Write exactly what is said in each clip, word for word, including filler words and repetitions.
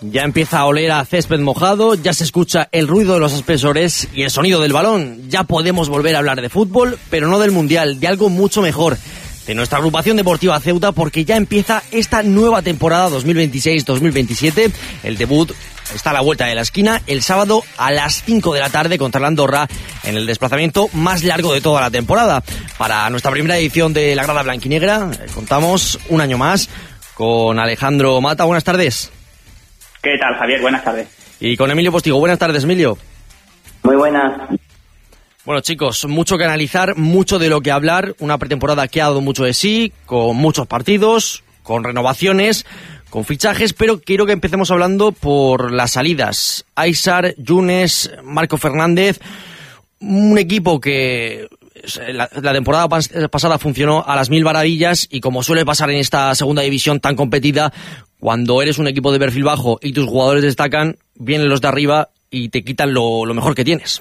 Ya empieza a oler a césped mojado, ya se escucha el ruido de los aspersores y el sonido del balón. Ya podemos volver a hablar de fútbol, pero no del Mundial, de algo mucho mejor, de nuestra agrupación deportiva Ceuta, porque ya empieza esta nueva temporada dos mil veintiséis dos mil veintisiete. El debut está a la vuelta de la esquina el sábado a las cinco de la tarde contra la Andorra en el desplazamiento más largo de toda la temporada. Para nuestra primera edición de la Grada Blanquinegra contamos un año más con Alejandro Mata. Buenas tardes. ¿Qué tal, Javier? Buenas tardes. Y con Emilio Postigo. Buenas tardes, Emilio. Muy buenas. Bueno, chicos, mucho que analizar, mucho de lo que hablar. Una pretemporada que ha dado mucho de sí, con muchos partidos, con renovaciones, con fichajes, pero quiero que empecemos hablando por las salidas. Aysar, Younes, Marco Fernández, un equipo que la, la temporada pas, pasada funcionó a las mil maravillas y, como suele pasar en esta segunda división tan competida, cuando eres un equipo de perfil bajo y tus jugadores destacan, vienen los de arriba y te quitan lo, lo mejor que tienes.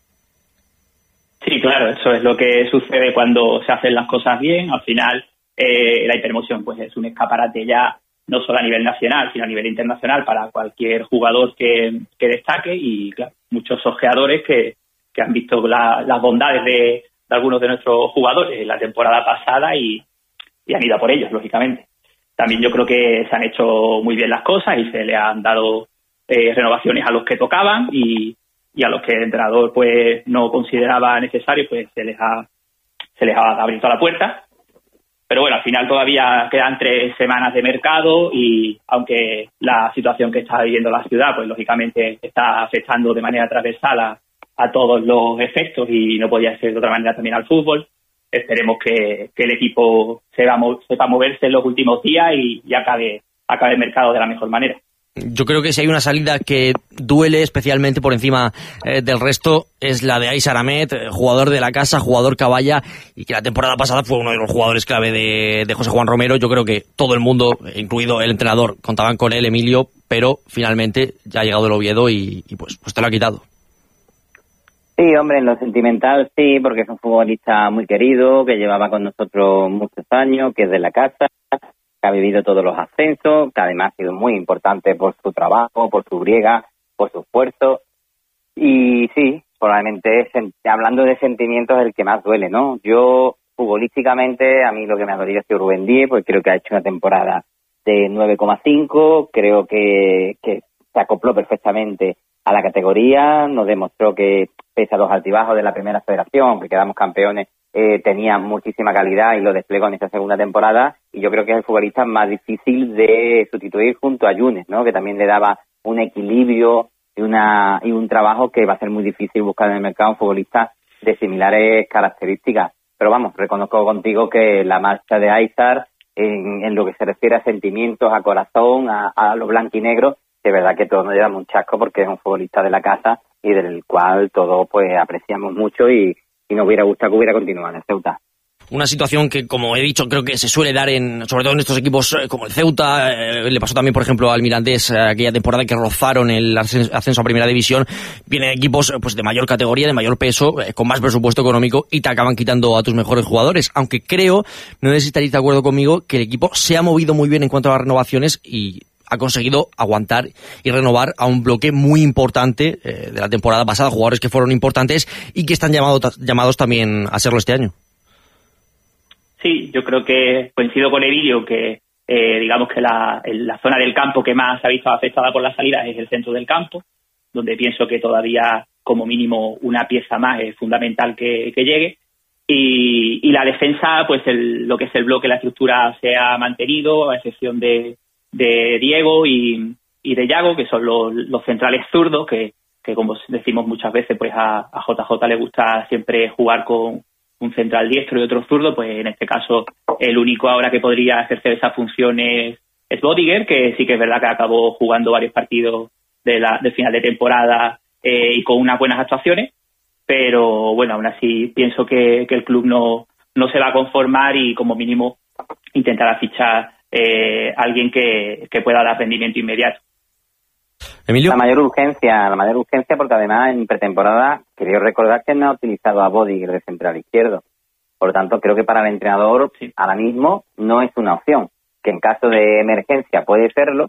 Sí, claro, eso es lo que sucede cuando se hacen las cosas bien. Al final, eh, la Hipermotion pues es un escaparate ya no solo a nivel nacional, sino a nivel internacional para cualquier jugador que, que destaque, y claro, muchos ojeadores que, que han visto la, las bondades de, de algunos de nuestros jugadores la temporada pasada y, y han ido a por ellos, lógicamente. También yo creo que se han hecho muy bien las cosas y se le han dado eh, renovaciones a los que tocaban, y, y a los que el entrenador pues no consideraba necesario, pues se les ha se les ha abierto la puerta. Pero bueno, al final todavía quedan tres semanas de mercado, y aunque la situación que está viviendo la ciudad pues lógicamente está afectando de manera transversal a, a todos los efectos, y no podía ser de otra manera también al fútbol, esperemos que, que el equipo sepa, sepa moverse en los últimos días y, y acabe, acabe el mercado de la mejor manera. Yo creo que si hay una salida que duele especialmente por encima eh, del resto, es la de Aysar Ahmed, jugador de la casa, jugador caballa, y que la temporada pasada fue uno de los jugadores clave de, de José Juan Romero. Yo creo que todo el mundo, incluido el entrenador, contaban con él, Emilio, pero finalmente ya ha llegado el Oviedo y, y pues, pues te lo ha quitado. Sí, hombre, en lo sentimental sí, porque es un futbolista muy querido, que llevaba con nosotros muchos años, que es de la casa, que ha vivido todos los ascensos, que además ha sido muy importante por su trabajo, por su briega, por su esfuerzo. Y sí, probablemente hablando de sentimientos es el que más duele, ¿no? Yo, futbolísticamente, a mí lo que me ha dolido ha sido Rubén Díez, porque creo que ha hecho una temporada de nueve coma cinco, creo que, que se acopló perfectamente a la categoría, nos demostró que, pese a los altibajos de la primera federación, que quedamos campeones, eh, tenía muchísima calidad y lo desplegó en esta segunda temporada, y yo creo que es el futbolista más difícil de sustituir junto a Younes, ¿no? Que también le daba un equilibrio y una y un trabajo que va a ser muy difícil buscar en el mercado un futbolista de similares características. Pero vamos, reconozco contigo que la marcha de Aysar, en, en lo que se refiere a sentimientos, a corazón, a, a lo blanquinegro, de verdad que todos nos llevamos un chasco, porque es un futbolista de la casa y del cual todos pues apreciamos mucho, y, y nos hubiera gustado que hubiera continuado en el Ceuta. Una situación que, como he dicho, creo que se suele dar en, sobre todo en estos equipos como el Ceuta. Eh, le pasó también, por ejemplo, al Mirandés eh, aquella temporada que rozaron el ascenso a Primera División. Vienen equipos pues de mayor categoría, de mayor peso, eh, con más presupuesto económico, y te acaban quitando a tus mejores jugadores. Aunque creo, no sé si estaréis de acuerdo conmigo, que el equipo se ha movido muy bien en cuanto a las renovaciones y ha conseguido aguantar y renovar a un bloque muy importante eh, de la temporada pasada, jugadores que fueron importantes y que están llamado, llamados también a serlo este año. Sí, yo creo que coincido con Emilio que eh, digamos que la, la zona del campo que más se ha visto afectada por las salidas es el centro del campo, donde pienso que todavía como mínimo una pieza más es fundamental que, que llegue, y, y la defensa, pues el, lo que es el bloque, la estructura se ha mantenido, a excepción de de Diego y, y de Yago, que son los, los centrales zurdos, que, que como decimos muchas veces, pues a, a J J le gusta siempre jugar con un central diestro y otro zurdo. Pues en este caso el único ahora que podría ejercer esa función es, es Bodiger, que sí que es verdad que acabó jugando varios partidos de la de final de temporada eh, y con unas buenas actuaciones, pero bueno, aún así pienso que, que el club no, no se va a conformar, y como mínimo intentará fichar Eh, alguien que, que pueda dar rendimiento inmediato. Emilio. La mayor urgencia, la mayor urgencia porque además en pretemporada quería recordar que no ha utilizado a Bodiger de central izquierdo. Por lo tanto, creo que para el entrenador sí, ahora mismo no es una opción, que en caso de emergencia puede serlo,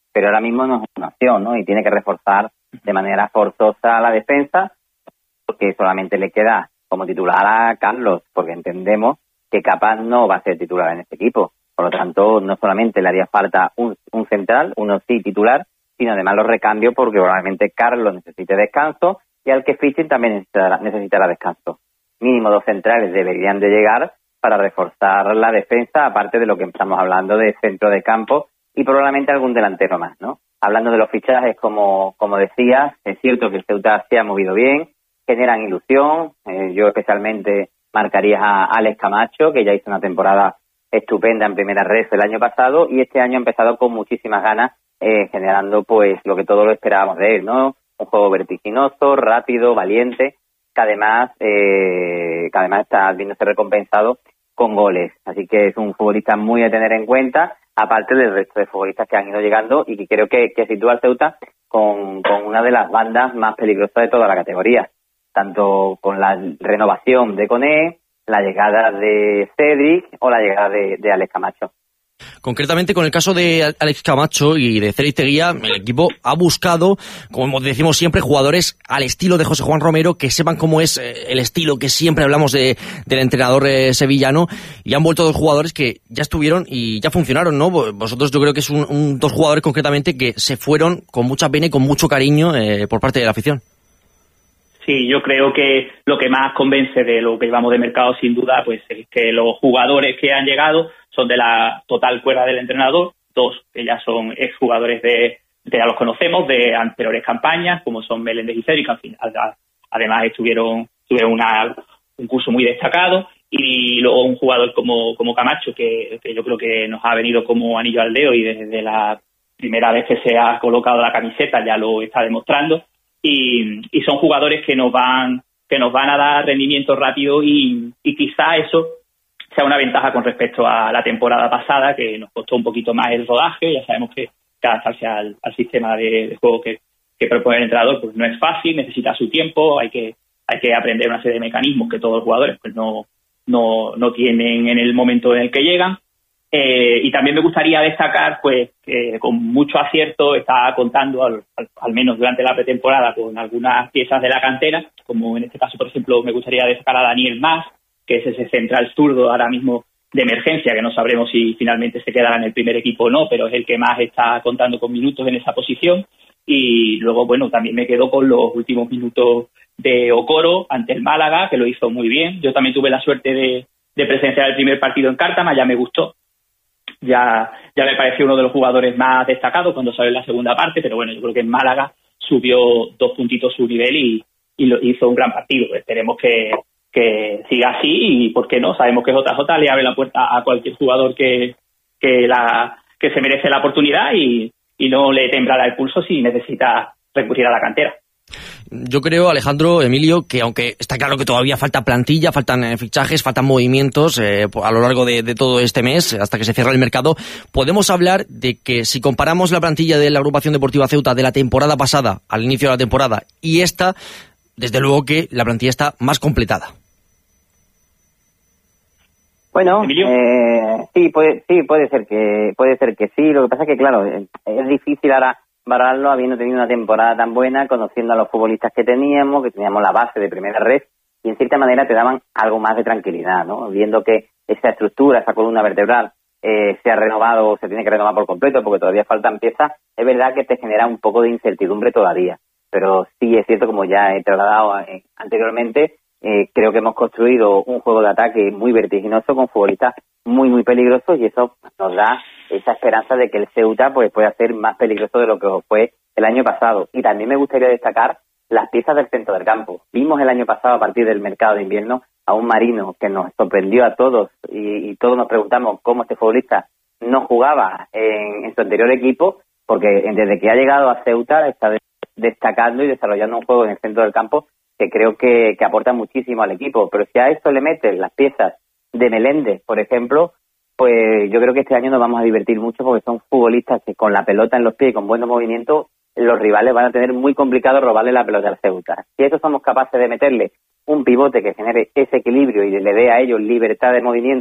pero ahora mismo no es una opción, ¿no? Y tiene que reforzar de manera forzosa la defensa, porque solamente le queda como titular a Carlos, porque entendemos que capaz no va a ser titular en este equipo. Por lo tanto, no solamente le haría falta un, un central, uno sí titular, sino además los recambios, porque probablemente Carlos necesite descanso y al que fichen también necesitará, necesitará descanso. Mínimo dos centrales deberían de llegar para reforzar la defensa, aparte de lo que estamos hablando de centro de campo y probablemente algún delantero más, ¿no? Hablando de los fichajes, como, como decías, es cierto que el Ceuta se ha movido bien, generan ilusión. Eh, yo especialmente marcaría a Alex Camacho, que ya hizo una temporada estupenda en Primera Red el año pasado y este año ha empezado con muchísimas ganas, eh, generando pues lo que todos lo esperábamos de él, ¿no? Un juego vertiginoso, rápido, valiente, que además, eh, que además está viéndose recompensado con goles. Así que es un futbolista muy a tener en cuenta, aparte del resto de futbolistas que han ido llegando y que creo que, que sitúa al Ceuta con, con una de las bandas más peligrosas de toda la categoría, tanto con la renovación de Koné, la llegada de Cedric o la llegada de, de Alex Camacho. Concretamente con el caso de Alex Camacho y de Cedric Teguía, el equipo ha buscado, como decimos siempre, jugadores al estilo de José Juan Romero, que sepan cómo es el estilo que siempre hablamos de, del entrenador eh, sevillano, y han vuelto dos jugadores que ya estuvieron y ya funcionaron, ¿no? Vosotros, yo creo que es un, un dos jugadores concretamente que se fueron con mucha pena y con mucho cariño eh, por parte de la afición. Sí, yo creo que lo que más convence de lo que llevamos de mercado, sin duda, pues es que los jugadores que han llegado son de la total cuerda del entrenador, dos que ya son exjugadores de, de ya los conocemos, de anteriores campañas, como son Meléndez y Cedric, al final, además estuvieron, tuvieron una, un curso muy destacado, y luego un jugador como, como Camacho, que, que yo creo que nos ha venido como anillo al dedo y desde la primera vez que se ha colocado la camiseta ya lo está demostrando. Y, y son jugadores que nos van que nos van a dar rendimiento rápido y, y quizá eso sea una ventaja con respecto a la temporada pasada, que nos costó un poquito más el rodaje. Ya sabemos que, que adaptarse al, al sistema de, de juego que, que propone el entrenador pues no es fácil, necesita su tiempo, hay que hay que aprender una serie de mecanismos que todos los jugadores pues no no no tienen en el momento en el que llegan. Eh, y también me gustaría destacar pues que con mucho acierto está contando al, al, al menos durante la pretemporada con algunas piezas de la cantera, como en este caso por ejemplo me gustaría destacar a Daniel Mas, que es ese central zurdo ahora mismo de emergencia, que no sabremos si finalmente se quedará en el primer equipo o no, pero es el que más está contando con minutos en esa posición. Y luego bueno, también me quedo con los últimos minutos de Okoro ante el Málaga, que lo hizo muy bien. Yo también tuve la suerte de, de presenciar el primer partido en Cártama, ya me gustó. Ya, ya me pareció uno de los jugadores más destacados cuando salió en la segunda parte, pero bueno, yo creo que en Málaga subió dos puntitos su nivel y, y lo hizo un gran partido. Esperemos que, que siga así y, ¿por qué no? Sabemos que J J le abre la puerta a cualquier jugador que, que, la, que se merece la oportunidad y, y no le temblará el pulso si necesita recurrir a la cantera. Yo creo, Alejandro, Emilio, que aunque está claro que todavía falta plantilla, faltan eh, fichajes, faltan movimientos eh, a lo largo de, de todo este mes, hasta que se cierre el mercado, podemos hablar de que si comparamos la plantilla de la Agrupación Deportiva Ceuta de la temporada pasada, al inicio de la temporada, y esta, desde luego que la plantilla está más completada. Bueno, eh, sí, puede, sí, puede ser que, puede ser que sí. Lo que pasa es que, claro, es difícil ahora valorarlo habiendo tenido una temporada tan buena, conociendo a los futbolistas que teníamos, que teníamos la base de Primera Red, y en cierta manera te daban algo más de tranquilidad, ¿no? Viendo que esa estructura, esa columna vertebral, eh, se ha renovado o se tiene que renovar por completo, porque todavía faltan piezas, es verdad que te genera un poco de incertidumbre todavía. Pero sí es cierto, como ya he trasladado eh, anteriormente, eh, creo que hemos construido un juego de ataque muy vertiginoso con futbolistas muy, muy peligrosos, y eso nos da esa esperanza de que el Ceuta pues pueda ser más peligroso de lo que fue el año pasado. Y también me gustaría destacar las piezas del centro del campo. Vimos el año pasado, a partir del mercado de invierno, a un Marino que nos sorprendió a todos y, y todos nos preguntamos cómo este futbolista no jugaba en, en su anterior equipo, porque desde que ha llegado a Ceuta está destacando y desarrollando un juego en el centro del campo que creo que, que aporta muchísimo al equipo. Pero si a esto le metes las piezas de Meléndez, por ejemplo, pues yo creo que este año nos vamos a divertir mucho, porque son futbolistas que con la pelota en los pies y con buenos movimientos, los rivales van a tener muy complicado robarle la pelota al Ceuta. Si a eso somos capaces de meterle un pivote que genere ese equilibrio y le dé a ellos libertad de movimiento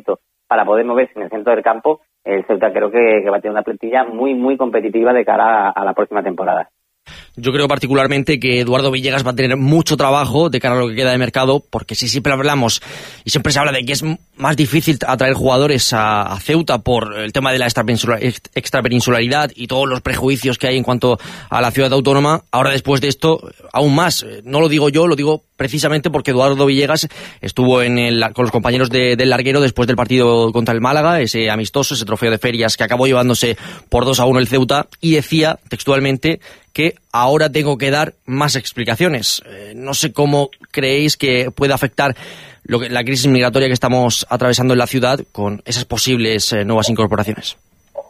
para poder moverse en el centro del campo, el Ceuta creo que, que va a tener una plantilla muy, muy competitiva de cara a, a la próxima temporada. Yo creo particularmente que Eduardo Villegas va a tener mucho trabajo de cara a lo que queda de mercado, porque si siempre hablamos y siempre se habla de que es más difícil atraer jugadores a, a Ceuta por el tema de la extrapeninsularidad y todos los prejuicios que hay en cuanto a la ciudad autónoma, ahora después de esto, aún más. No lo digo yo, lo digo precisamente porque Eduardo Villegas estuvo en el, con los compañeros de, del Larguero después del partido contra el Málaga, ese amistoso, ese trofeo de ferias que acabó llevándose por dos a uno el Ceuta, y decía textualmente que ahora tengo que dar más explicaciones. Eh, no sé cómo creéis que puede afectar lo que, la crisis migratoria que estamos atravesando en la ciudad con esas posibles eh, nuevas incorporaciones.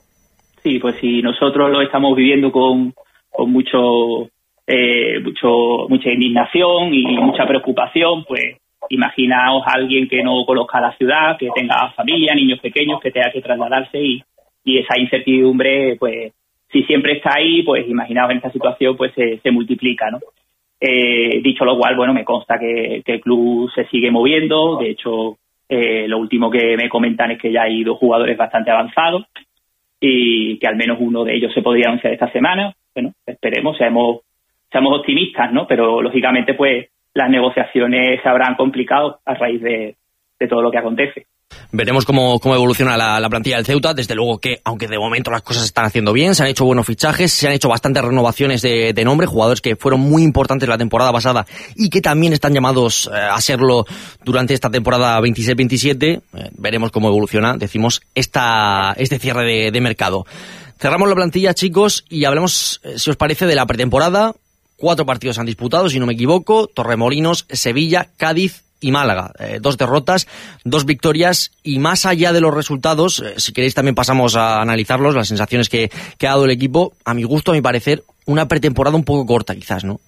Sí, pues si nosotros lo estamos viviendo con, con mucho, eh, mucho, mucha indignación y mucha preocupación, pues imaginaos a alguien que no conozca la ciudad, que tenga familia, niños pequeños, que tenga que trasladarse y, y esa incertidumbre, pues si siempre está ahí, pues imaginaos en esta situación, pues se, se multiplica, ¿no? Eh, dicho lo cual, bueno, me consta que, que el club se sigue moviendo. De hecho, eh, lo último que me comentan es que ya hay dos jugadores bastante avanzados y que al menos uno de ellos se podría anunciar esta semana. Bueno, esperemos, seamos, seamos optimistas, ¿no? Pero, lógicamente, pues las negociaciones se habrán complicado a raíz de, de todo lo que acontece. Veremos cómo, cómo evoluciona la, la plantilla del Ceuta. Desde luego que, aunque de momento las cosas se están haciendo bien, se han hecho buenos fichajes, se han hecho bastantes renovaciones de, de nombre, jugadores que fueron muy importantes la temporada pasada y que también están llamados eh, a serlo durante esta temporada veintiséis veintisiete. Eh, veremos cómo evoluciona, decimos, esta, este cierre de, de mercado. Cerramos la plantilla, chicos, y hablemos, eh, si os parece, de la pretemporada. Cuatro partidos han disputado, si no me equivoco: Torremolinos, Sevilla, Cádiz y Málaga. Eh, dos derrotas, dos victorias, y más allá de los resultados, eh, si queréis también pasamos a analizarlos, las sensaciones que, que ha dado el equipo. A mi gusto, a mi parecer, una pretemporada un poco corta quizás, ¿no?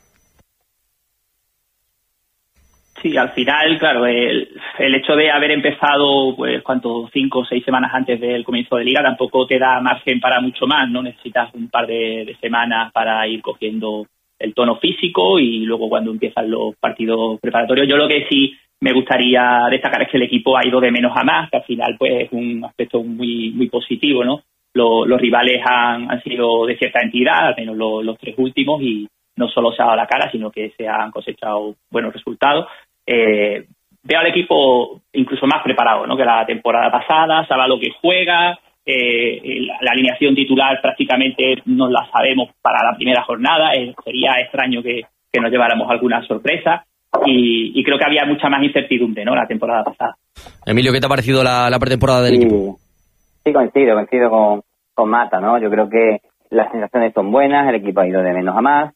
Sí, al final, claro, el, el hecho de haber empezado, pues, ¿cuánto? Cinco o seis semanas antes del comienzo de Liga tampoco te da margen para mucho más, ¿no? Necesitas un par de, de semanas para ir cogiendo el tono físico y luego cuando empiezan los partidos preparatorios. Yo lo que sí me gustaría destacar es que el equipo ha ido de menos a más, que al final pues es un aspecto muy muy positivo, ¿no? Los, los rivales han, han sido de cierta entidad, al menos los, los tres últimos, y no solo se ha dado la cara, sino que se han cosechado buenos resultados. Eh, veo al equipo incluso más preparado, ¿no?, que la temporada pasada, sabe a lo que juega. Eh, la, la alineación titular prácticamente no la sabemos para la primera jornada. Eh, sería extraño que, que nos lleváramos alguna sorpresa y, y creo que había mucha más incertidumbre, ¿no?, la temporada pasada. Emilio, ¿qué te ha parecido la, la pretemporada del sí, equipo? Sí, coincido, coincido con, con Mata, ¿no? Yo creo que las sensaciones son buenas, el equipo ha ido de menos a más.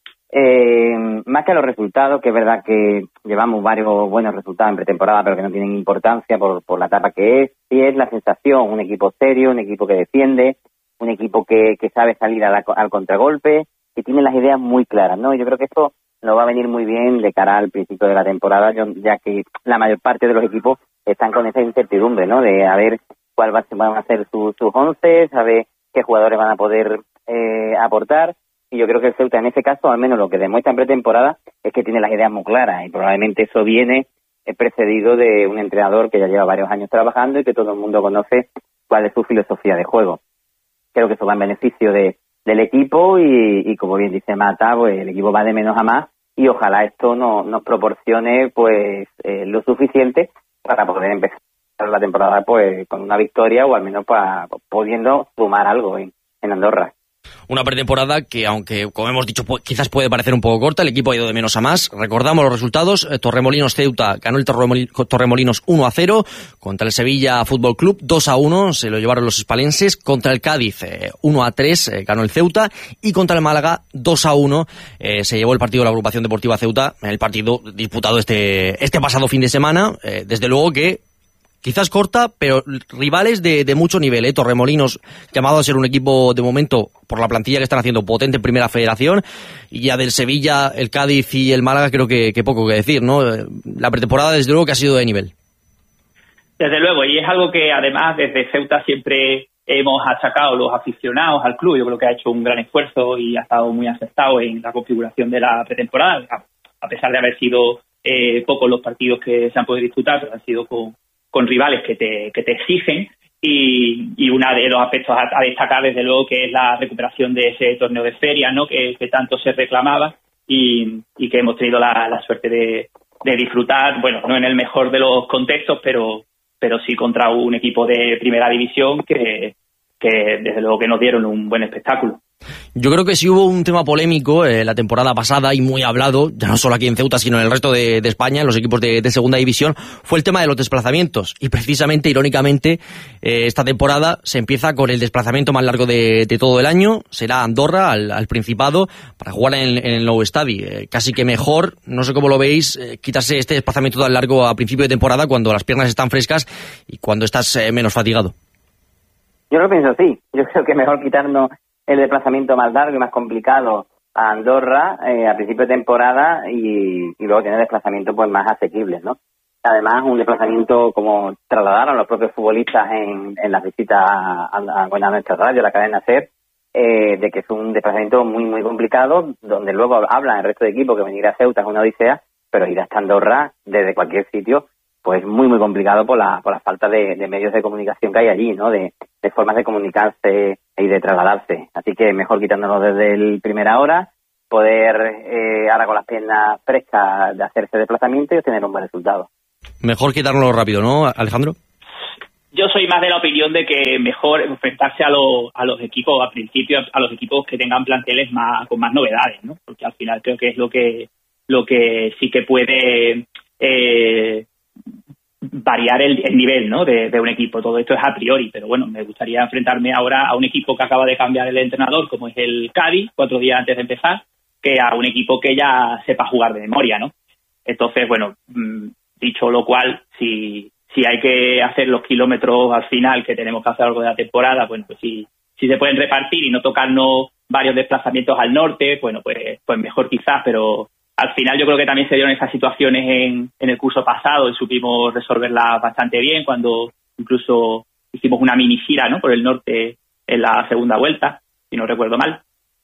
Eh, más que los resultados, que es verdad que llevamos varios buenos resultados en pretemporada, pero que no tienen importancia por, por la etapa que es. Sí es la sensación, un equipo serio, un equipo que defiende, un equipo que, que sabe salir a la, al contragolpe, que tiene las ideas muy claras, ¿no? Yo creo que esto nos va a venir muy bien de cara al principio de la temporada, ya que la mayor parte de los equipos están con esa incertidumbre, ¿no?, de a ver cuál va, van a ser sus, sus once, saber qué jugadores van a poder eh, aportar. Y yo creo que el Ceuta, en ese caso, al menos lo que demuestra en pretemporada, es que tiene las ideas muy claras, y probablemente eso viene precedido de un entrenador que ya lleva varios años trabajando y que todo el mundo conoce cuál es su filosofía de juego. Creo que eso va en beneficio de, del equipo y, y, como bien dice Mata, pues el equipo va de menos a más, y ojalá esto no, nos proporcione pues eh, lo suficiente para poder empezar la temporada pues con una victoria, o al menos para pudiendo sumar algo en, en Andorra. Una pretemporada que, aunque, como hemos dicho, quizás puede parecer un poco corta, el equipo ha ido de menos a más. Recordamos los resultados: Torremolinos-Ceuta, ganó el Torremolinos uno a cero, contra el Sevilla Fútbol Club dos a uno, se lo llevaron los hispalenses, contra el Cádiz eh, uno a tres, eh, ganó el Ceuta, y contra el Málaga dos a uno, eh, se llevó el partido de la Agrupación Deportiva Ceuta, el partido disputado este, este pasado fin de semana. Eh, desde luego que quizás corta, pero rivales de, de mucho nivel, ¿eh? Torremolinos, llamado a ser un equipo de momento, por la plantilla que están haciendo, potente en Primera Federación, y ya del Sevilla, el Cádiz y el Málaga creo que, que poco que decir, ¿no? La pretemporada desde luego que ha sido de nivel. Desde luego, y es algo que además desde Ceuta siempre hemos achacado los aficionados al club. Yo creo que ha hecho un gran esfuerzo y ha estado muy acertado en la configuración de la pretemporada, a pesar de haber sido eh, pocos los partidos que se han podido disputar, pero han sido con con rivales que te, que te exigen. Y, y uno de los aspectos a, a destacar, desde luego, que es la recuperación de ese torneo de feria, ¿no? Que, que tanto se reclamaba y, y que hemos tenido la, la suerte de, de disfrutar, bueno, no en el mejor de los contextos, pero, pero sí contra un equipo de primera división que, que desde luego que nos dieron un buen espectáculo. Yo creo que sí hubo un tema polémico eh, la temporada pasada y muy hablado, ya no solo aquí en Ceuta, sino en el resto de, de España, en los equipos de, de segunda división, fue el tema de los desplazamientos. Y precisamente, irónicamente, eh, esta temporada se empieza con el desplazamiento más largo de, de todo el año. Será Andorra, al, al Principado, para jugar en, en el Nou Estadi. Eh, casi que mejor, no sé cómo lo veis, eh, quitarse este desplazamiento tan largo a principio de temporada cuando las piernas están frescas y cuando estás eh, menos fatigado. Yo lo pienso así. Yo creo que mejor quitarnos el desplazamiento más largo y más complicado a Andorra eh, a principio de temporada y, y luego tener desplazamientos pues más asequibles, ¿no? Además, un desplazamiento como trasladaron los propios futbolistas en, en las visitas a, a, a nuestra radio, la cadena SER, eh, de que es un desplazamiento muy, muy complicado, donde luego hablan el resto de equipos que venir a Ceuta es una odisea, pero ir hasta Andorra desde cualquier sitio pues muy, muy complicado por la, por la falta de, de medios de comunicación que hay allí, ¿no? De, de formas de comunicarse y de trasladarse. Así que mejor quitándonos desde el primera hora, poder eh, ahora con las piernas frescas de hacer ese desplazamiento y obtener un buen resultado. Mejor quitarlo rápido, ¿no, Alejandro? Yo soy más de la opinión de que mejor enfrentarse a, lo, a los equipos, a principio, a los equipos que tengan planteles más con más novedades, ¿no? Porque al final creo que es lo que lo que sí que puede eh, variar el, el nivel, ¿no? de, de un equipo. Todo esto es a priori, pero bueno, me gustaría enfrentarme ahora a un equipo que acaba de cambiar el entrenador, como es el Cádiz, cuatro días antes de empezar, que a un equipo que ya sepa jugar de memoria, ¿no? Entonces, bueno, dicho lo cual, si, si hay que hacer los kilómetros al final que tenemos que hacer algo de la temporada, bueno, pues si, si se pueden repartir y no tocarnos varios desplazamientos al norte, bueno, pues, pues mejor quizás, pero al final yo creo que también se dieron esas situaciones en, en el curso pasado y supimos resolverlas bastante bien cuando incluso hicimos una mini gira, ¿no? Por el norte en la segunda vuelta, si no recuerdo mal.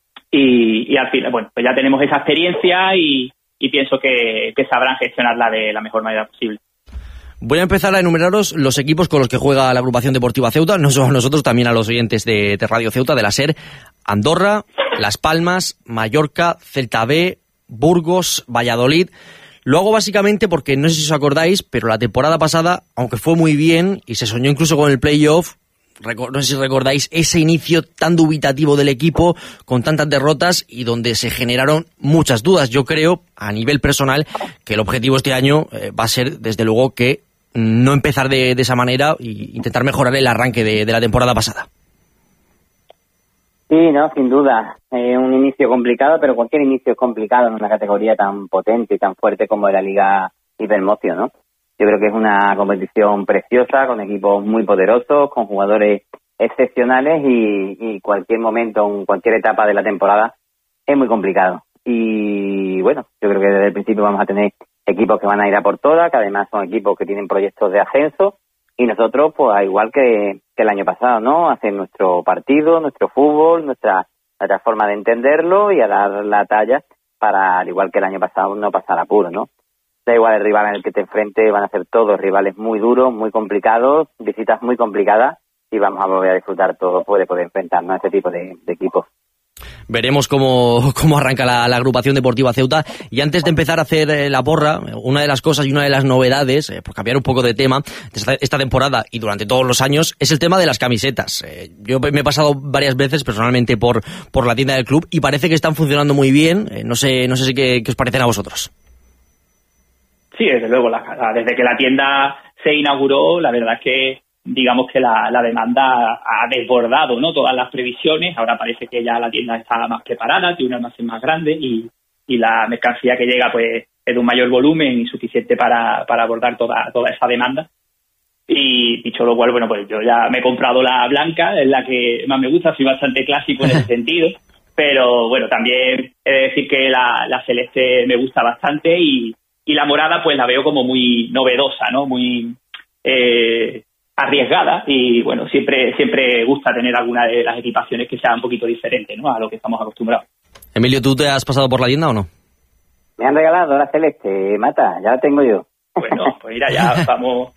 Y, y al final, bueno, pues ya tenemos esa experiencia y, y pienso que, que sabrán gestionarla de la mejor manera posible. Voy a empezar a enumeraros los equipos con los que juega la agrupación deportiva Ceuta, no solo a nosotros, también a los oyentes de, de Radio Ceuta, de la SER: Andorra, Las Palmas, Mallorca, Celta B, Burgos, Valladolid. Lo hago básicamente porque no sé si os acordáis, pero la temporada pasada, aunque fue muy bien y se soñó incluso con el playoff, no sé si recordáis ese inicio tan dubitativo del equipo con tantas derrotas y donde se generaron muchas dudas. Yo creo, a nivel personal, que el objetivo este año eh, va a ser, desde luego, que no empezar de, de esa manera e intentar mejorar el arranque de, de la temporada pasada. Sí, no, sin duda. Eh, un inicio complicado, pero cualquier inicio es complicado en una categoría tan potente y tan fuerte como la Liga Hipermocio, ¿no? Yo creo que es una competición preciosa, con equipos muy poderosos, con jugadores excepcionales y, y cualquier momento, en cualquier etapa de la temporada es muy complicado. Y bueno, yo creo que desde el principio vamos a tener equipos que van a ir a por todas, que además son equipos que tienen proyectos de ascenso. Y nosotros, pues, al igual que, que el año pasado, ¿no? Hacer nuestro partido, nuestro fútbol, nuestra, nuestra forma de entenderlo y a dar la talla para, al igual que el año pasado, no pasar apuro, ¿no? Da igual el rival en el que te enfrente, van a ser todos rivales muy duros, muy complicados, visitas muy complicadas y vamos a volver a disfrutar todo de poder enfrentarnos a este tipo de, de equipos. Veremos cómo, cómo arranca la, la agrupación deportiva Ceuta. Y antes de empezar a hacer eh, la porra, una de las cosas y una de las novedades, eh, por cambiar un poco de tema, esta, esta temporada y durante todos los años, es el tema de las camisetas. Eh, yo me he pasado varias veces personalmente por, por la tienda del club y parece que están funcionando muy bien. Eh, no sé, no sé si qué, qué os parecen a vosotros. Sí, desde luego, la, la, desde que la tienda se inauguró, la verdad es que digamos que la, la demanda ha desbordado, ¿no? Todas las previsiones. Ahora parece que ya la tienda está más preparada, tiene un almacén más grande y, y la mercancía que llega pues es de un mayor volumen y suficiente para, para abordar toda, toda esa demanda. Y dicho lo cual, bueno, pues yo ya me he comprado la blanca, es la que más me gusta, soy bastante clásico en ese sentido. Pero bueno, también he de decir que la, la celeste me gusta bastante y, y la morada pues la veo como muy novedosa, ¿no? Muy eh, arriesgada y bueno, siempre siempre gusta tener alguna de las equipaciones que sea un poquito diferente, ¿no? A lo que estamos acostumbrados. Emilio, ¿tú te has pasado por la tienda o no? Me han regalado la celeste, Mata, ya la tengo yo. Bueno, pues mira, ya vamos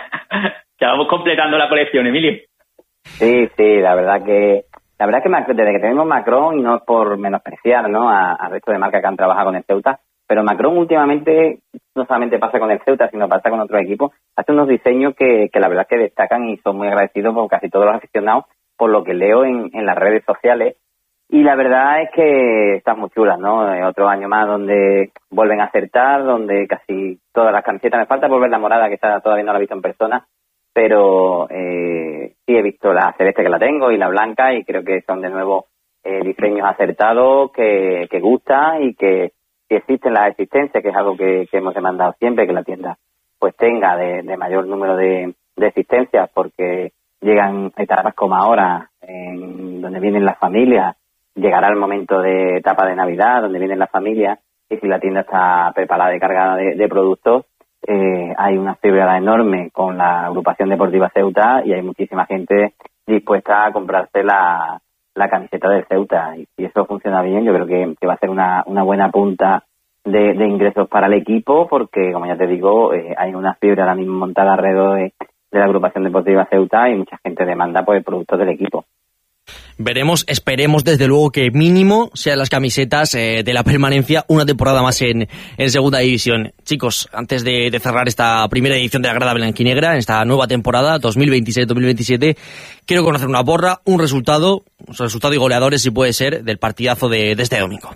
Ya vamos completando la colección, Emilio. Sí, sí, la verdad que la verdad que Macron, desde que tenemos Macron, y no es por menospreciar, ¿no?, al resto de marcas que han trabajado con el Ceuta, pero Macron últimamente no solamente pasa con el Ceuta, sino pasa con otros equipos, hace unos diseños que, que la verdad que destacan y son muy agradecidos por casi todos los aficionados, por lo que leo en, en las redes sociales. Y la verdad es que están muy chulas, ¿no? Eh, otro año más donde vuelven a acertar, donde casi todas las camisetas, me falta por ver la morada, que esta todavía no la he visto en persona, pero eh, sí he visto la celeste, que la tengo, y la blanca, y creo que son de nuevo eh, diseños acertados, que, que gustan y que, que existen las existencias, que es algo que, que hemos demandado siempre, que la tienda pues tenga de, de mayor número de, de existencias, porque llegan etapas como ahora, en donde vienen las familias, llegará el momento de etapa de Navidad, donde vienen las familias, y si la tienda está preparada y cargada de, de productos, Eh, hay una fibra enorme con la agrupación deportiva Ceuta y hay muchísima gente dispuesta a comprarse la, la camiseta del Ceuta, y si eso funciona bien, yo creo que, que va a ser una, una buena punta de, de ingresos para el equipo, porque como ya te digo, eh, hay una fibra ahora mismo montada alrededor de, de la agrupación deportiva Ceuta y mucha gente demanda por el producto del equipo. Veremos, esperemos desde luego que mínimo sean las camisetas eh, de la permanencia una temporada más en, en segunda división. Chicos, antes de, de cerrar esta primera edición de la Grada Blanquinegra, en esta nueva temporada dos mil veintiséis dos mil veintisiete, quiero conocer una porra, un resultado, un resultado y goleadores, si puede ser, del partidazo de, de este domingo.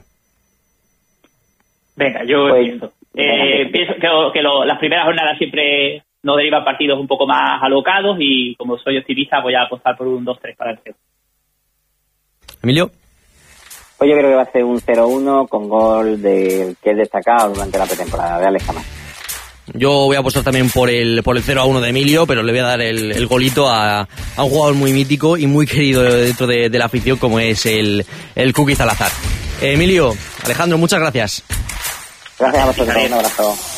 Venga, yo pues, empiezo. Eh, pienso que, que lo, las primeras jornadas siempre nos derivan partidos un poco más alocados, y como soy optimista voy a apostar por un dos tres para el Ceuta. Emilio. Pues yo creo que va a ser un cero uno con gol del que es destacado durante la pretemporada, de Alex Camacho. Yo voy a apostar también por el por el cero a uno de Emilio, pero le voy a dar el, el golito a, a un jugador muy mítico y muy querido dentro de, de la afición, como es el, el Cookie Salazar. Eh, Emilio, Alejandro, muchas gracias. Gracias a vosotros, un abrazo.